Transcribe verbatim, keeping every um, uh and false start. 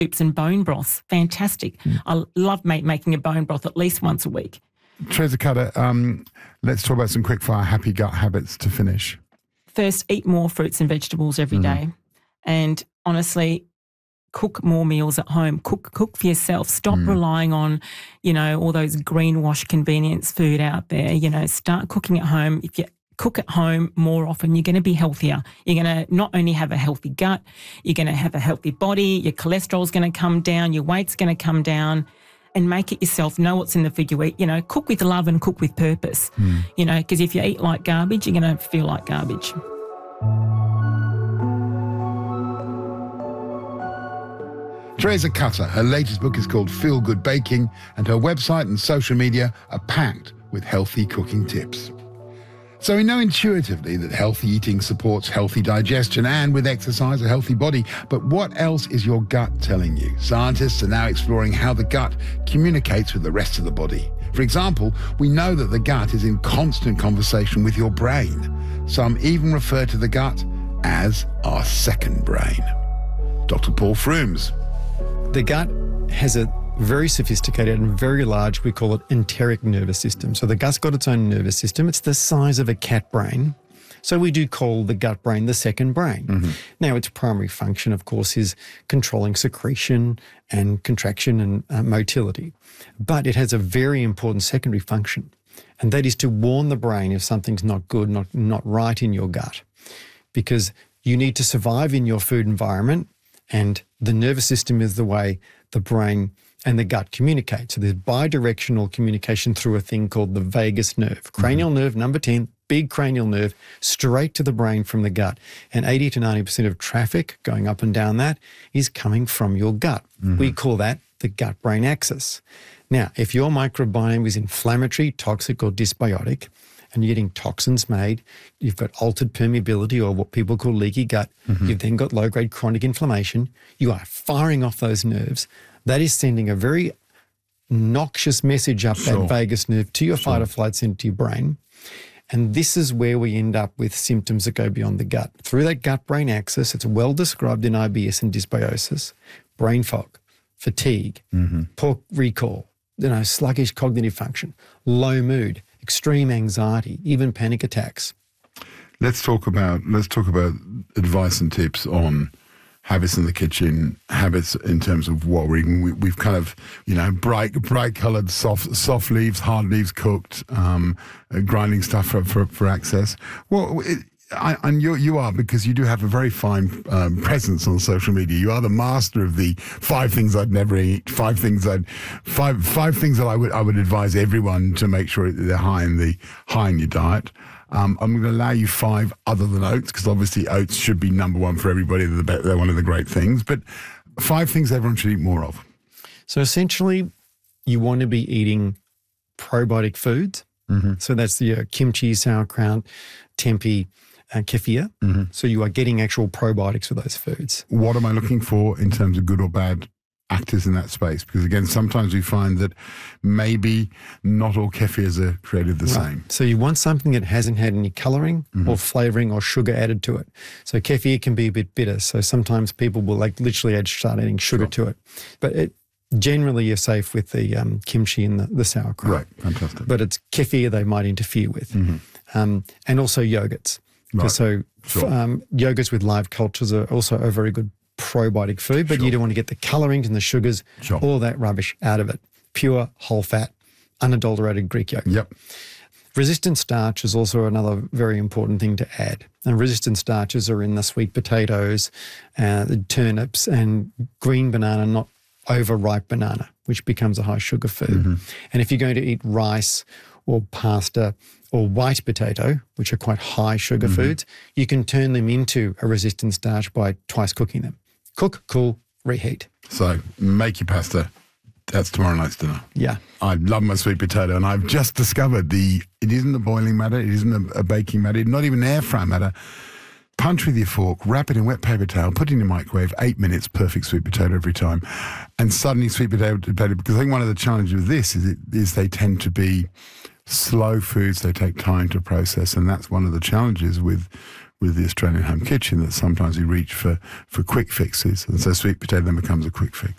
soups and bone broths, fantastic. Mm. I love make, making a bone broth at least once a week. Teresa Cutter, um, let's talk about some quick-fire happy gut habits to finish. First, eat more fruits and vegetables every mm. day. And honestly, cook more meals at home. Cook cook for yourself. Stop mm. relying on, you know, all those greenwash convenience food out there. You know, start cooking at home. If you cook at home more often, you're going to be healthier. You're going to not only have a healthy gut, you're going to have a healthy body, your cholesterol's going to come down, your weight's going to come down, and make it yourself. Know what's in the food you eat. You know, cook with love and cook with purpose. Mm. You know, because if you eat like garbage, you're going to feel like garbage. Teresa Cutter, her latest book is called Feel Good Baking, and her website and social media are packed with healthy cooking tips. So we know intuitively that healthy eating supports healthy digestion and, with exercise, a healthy body. But what else is your gut telling you? Scientists are now exploring how the gut communicates with the rest of the body. For example, we know that the gut is in constant conversation with your brain. Some even refer to the gut as our second brain. Doctor Paul Frooms. The gut has a very sophisticated and very large, we call it enteric nervous system. So the gut's got its own nervous system. It's the size of a cat brain. So we do call the gut brain the second brain. Mm-hmm. Now, its primary function, of course, is controlling secretion and contraction and uh, motility. But it has a very important secondary function, and that is to warn the brain if something's not good, not, not right in your gut. Because you need to survive in your food environment, and the nervous system is the way the brain and the gut communicate. So there's bidirectional communication through a thing called the vagus nerve. Cranial mm-hmm. nerve, number ten, big cranial nerve, straight to the brain from the gut. And eighty to ninety percent of traffic going up and down that is coming from your gut. Mm-hmm. We call that the gut-brain axis. Now, if your microbiome is inflammatory, toxic, or dysbiotic, and you're getting toxins made, you've got altered permeability or what people call leaky gut, mm-hmm. you've then got low-grade chronic inflammation, you are firing off those nerves. That is sending a very noxious message up sure. that vagus nerve to your sure. fight or flight center, to your brain. And this is where we end up with symptoms that go beyond the gut. Through that gut-brain axis, it's well described in I B S and dysbiosis, brain fog, fatigue, mm-hmm. poor recall, you know, sluggish cognitive function, low mood, extreme anxiety, even panic attacks. Let's talk about let's talk about advice and tips on habits in the kitchen, habits in terms of what we're eating. We, we've kind of, you know, bright, bright coloured, soft, soft leaves, hard leaves cooked, um, uh, grinding stuff for, for, for access. Well, it, I, and you, you are, because you do have a very fine um, presence on social media. You are the master of the five things I'd never eat, five things I'd, five, five things that I would, I would advise everyone to make sure they're high in the, high in your diet. Um, I'm going to allow you five other than oats, because obviously oats should be number one for everybody. They're, the, they're one of the great things. But five things everyone should eat more of. So essentially, you want to be eating probiotic foods. Mm-hmm. So that's the uh, kimchi, sauerkraut, tempeh, and kefir. Mm-hmm. So you are getting actual probiotics for those foods. What am I looking for in terms of good or bad actors in that space? Because again, sometimes we find that maybe not all kefirs are created the right. same. So you want something that hasn't had any colouring mm-hmm. or flavouring or sugar added to it. So kefir can be a bit bitter. So sometimes people will like literally add, start adding sugar sure. to it. But it, generally you're safe with the um, kimchi and the, the sauerkraut. Right, fantastic. But it's kefir they might interfere with. Mm-hmm. Um, and also yogurts. Right. So sure. um, yogurts with live cultures are also a very good probiotic food, but sure. you don't want to get the colourings and the sugars, sure. all that rubbish out of it. Pure, whole fat, unadulterated Greek yogurt. Yep. Resistant starch is also another very important thing to add. And resistant starches are in the sweet potatoes, uh, the turnips, and green banana, not overripe banana, which becomes a high sugar food. Mm-hmm. And if you're going to eat rice or pasta or white potato, which are quite high sugar mm-hmm. foods, you can turn them into a resistant starch by twice cooking them. Cook, cool, reheat. So make your pasta. That's tomorrow night's dinner. Yeah. I love my sweet potato, and I've just discovered the, it isn't a boiling matter, it isn't a, a baking matter, not even an air fry matter. Punch with your fork, wrap it in wet paper towel, put it in your microwave, eight minutes, perfect sweet potato every time. And suddenly sweet potato, potato because I think one of the challenges with this is, it, is they tend to be slow foods, they take time to process, and that's one of the challenges with with the Australian home kitchen, that sometimes we reach for, for quick fixes, and so sweet potato then becomes a quick fix.